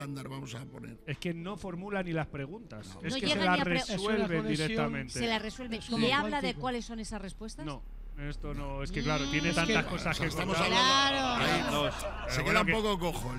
estándar vamos a poner? Es que no formula ni las preguntas. No. Es No que llega se las ni a resuelven directamente. Se la resuelve. Es ¿Y como le habla cuál de tipo. cuáles son esas respuestas? No, esto no. Es que claro, tiene Es tantas que- cosas que Estamos contar. hablando. Claro. Ahí, No, se Pero queda bueno, un poco cojo el